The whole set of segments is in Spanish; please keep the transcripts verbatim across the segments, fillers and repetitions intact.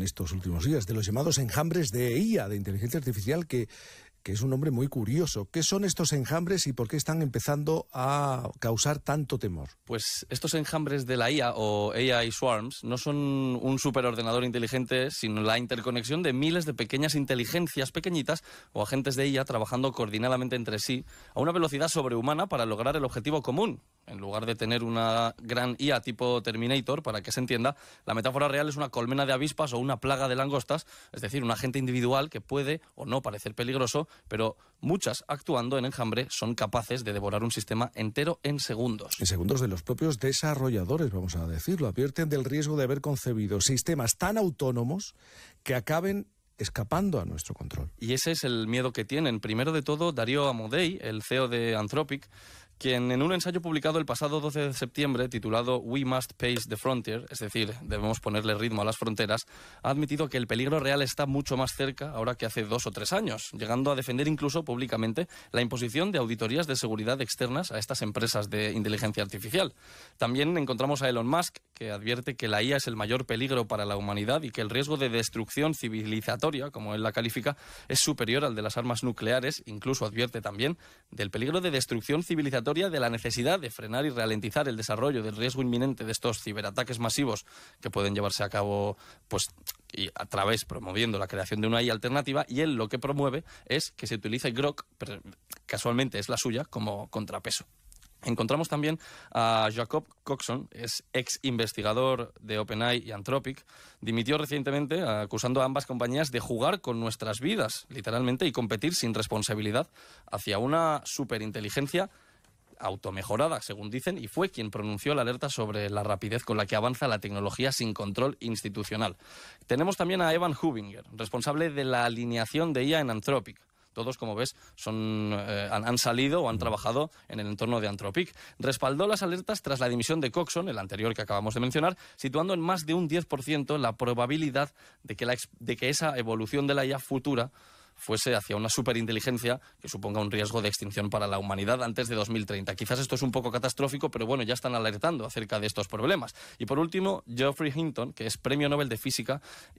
en estos últimos días, de los llamados enjambres de I A, de inteligencia artificial, que, que es un nombre muy curioso. ¿Qué son estos enjambres y por qué están empezando a causar tanto temor? Pues estos enjambres de la I A o A I Swarms no son un superordenador inteligente, sino la interconexión de miles de pequeñas inteligencias pequeñitas o agentes de I A trabajando coordinadamente entre sí a una velocidad sobrehumana para lograr el objetivo común. En lugar de tener una gran I A tipo Terminator, para que se entienda, la metáfora real es una colmena de avispas o una plaga de langostas, es decir, un agente individual que puede o no parecer peligroso, pero muchas, actuando en enjambre, son capaces de devorar un sistema entero en segundos. En segundos de los propios desarrolladores, vamos a decirlo, advierten del riesgo de haber concebido sistemas tan autónomos que acaben escapando a nuestro control. Y ese es el miedo que tienen. Primero de todo, Dario Amodei, el C E O de Anthropic, quien en un ensayo publicado el pasado doce de septiembre, titulado We Must Pace the Frontier, es decir, debemos ponerle ritmo a las fronteras, ha admitido que el peligro real está mucho más cerca ahora que hace dos o tres años, llegando a defender incluso públicamente la imposición de auditorías de seguridad externas a estas empresas de inteligencia artificial. También encontramos a Elon Musk, que advierte que la I A es el mayor peligro para la humanidad y que el riesgo de destrucción civilizatoria, como él la califica, es superior al de las armas nucleares. Incluso advierte también del peligro de destrucción civilizatoria, de la necesidad de frenar y ralentizar el desarrollo del riesgo inminente de estos ciberataques masivos que pueden llevarse a cabo, pues, y a través promoviendo la creación de una I A alternativa, y él lo que promueve es que se utilice Grok, pero casualmente es la suya, como contrapeso. Encontramos también a Jacob Coxon, es ex investigador de OpenAI y Anthropic. Dimitió recientemente acusando a ambas compañías de jugar con nuestras vidas, literalmente, y competir sin responsabilidad hacia una superinteligencia automejorada, según dicen, y fue quien pronunció la alerta sobre la rapidez con la que avanza la tecnología sin control institucional. Tenemos también a Evan Hubinger, responsable de la alineación de I A en Anthropic. Todos, como ves, son, eh, han, han salido o han trabajado en el entorno de Anthropic. Respaldó las alertas tras la dimisión de Coxon, el anterior que acabamos de mencionar, situando en más de un diez por ciento la probabilidad de que, la, de que esa evolución de la I A futura fuese hacia una superinteligencia que suponga un riesgo de extinción para la humanidad antes de dos mil treinta. Quizás esto es un poco catastrófico, pero bueno, ya están alertando acerca de estos problemas. Y por último, Geoffrey Hinton, que es premio Nobel de Física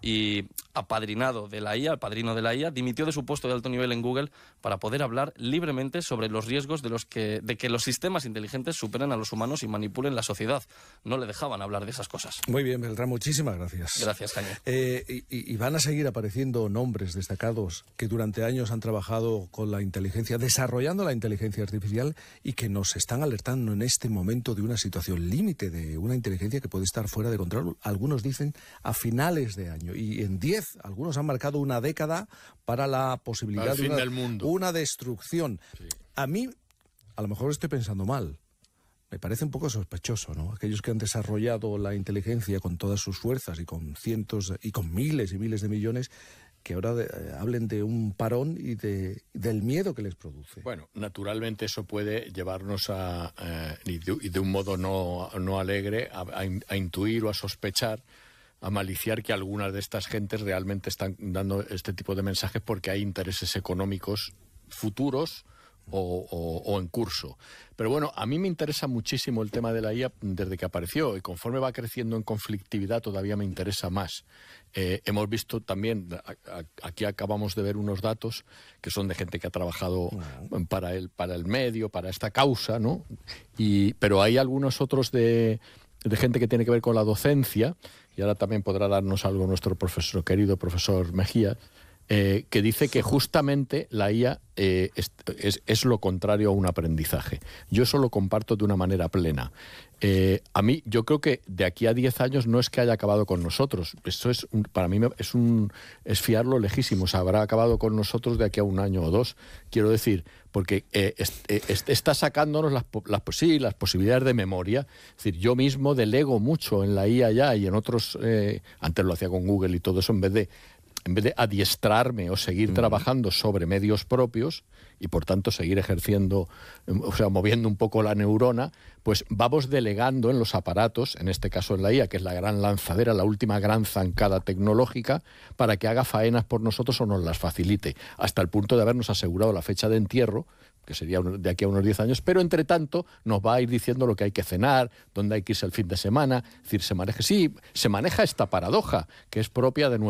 y apadrinado de la I A, el padrino de la I A, dimitió de su puesto de alto nivel en Google para poder hablar libremente sobre los riesgos de, los que, de que los sistemas inteligentes superen a los humanos y manipulen la sociedad. No le dejaban hablar de esas cosas. Muy bien, Beltrán, muchísimas gracias. Gracias, Caño. Eh, y, y van a seguir apareciendo nombres destacados que durante años han trabajado con la inteligencia, desarrollando la inteligencia artificial, y que nos están alertando en este momento de una situación límite, de una inteligencia que puede estar fuera de control. Algunos dicen a finales de año, y en diez, algunos han marcado una década para la posibilidad Al fin de una, del mundo. una destrucción. Sí. A mí, a lo mejor estoy pensando mal, me parece un poco sospechoso, ¿no? Aquellos que han desarrollado la inteligencia con todas sus fuerzas y con cientos y con miles y miles de millones, que ahora de, eh, hablen de un parón y de, del miedo que les produce. Bueno, naturalmente eso puede llevarnos a, eh, y, de, y de un modo no, no alegre, a, a, a intuir o a sospechar, a maliciar que algunas de estas gentes realmente están dando este tipo de mensajes porque hay intereses económicos futuros O, o, o en curso. Pero bueno, a mí me interesa muchísimo el tema de la I A desde que apareció, y conforme va creciendo en conflictividad todavía me interesa más. Eh, hemos visto también, a, a, aquí acabamos de ver unos datos que son de gente que ha trabajado uh-huh. para el, para el medio, para esta causa, ¿no? Y, pero hay algunos otros de, de gente que tiene que ver con la docencia, y ahora también podrá darnos algo nuestro profesor, querido profesor Mejía, Eh, que dice que justamente la I A eh, es, es, es lo contrario a un aprendizaje. Yo eso lo comparto de una manera plena. Eh, a mí, yo creo que de aquí a diez años no es que haya acabado con nosotros. Eso es, un, para mí es, un, es fiarlo lejísimo. O sea, habrá acabado con nosotros de aquí a un año o dos. Quiero decir, porque eh, es, es, está sacándonos las, las, sí, las posibilidades de memoria. Es decir, yo mismo delego mucho en la I A ya y en otros, eh, antes lo hacía con Google y todo eso, en vez de en vez de adiestrarme o seguir mm. trabajando sobre medios propios y por tanto seguir ejerciendo, o sea, moviendo un poco la neurona, pues vamos delegando en los aparatos, en este caso en la I A, que es la gran lanzadera, la última gran zancada tecnológica, para que haga faenas por nosotros o nos las facilite, hasta el punto de habernos asegurado la fecha de entierro, que sería de aquí a unos diez años, pero entre tanto nos va a ir diciendo lo que hay que cenar, dónde hay que irse el fin de semana. Es decir, se maneja, sí, se maneja esta paradoja que es propia de nuestra